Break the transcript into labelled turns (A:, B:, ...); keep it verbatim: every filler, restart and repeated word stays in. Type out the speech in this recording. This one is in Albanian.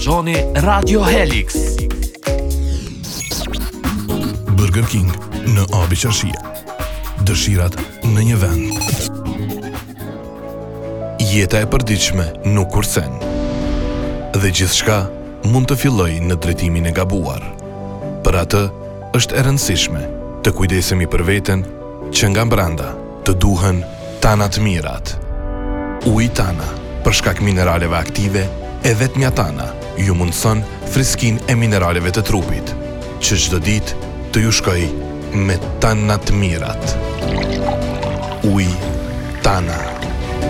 A: Zoni Radio Helix.
B: Burger King në Abi Qarshia. Dëshirat në një vend. Jeta e përditshme nuk kursen. Dhe gjithçka mund të fillojë në drejtimin e gabuar. Për atë është e rëndësishme të kujdesemi për veten që nga brenda të duhen Tana të mirat. Uji Tana, për shkak mineraleve aktive, e vetmja Tana ju mundson friskinë e mineraleve të trupit, që çdo ditë të ju shkojë me Tana të mirat. Uji Tana.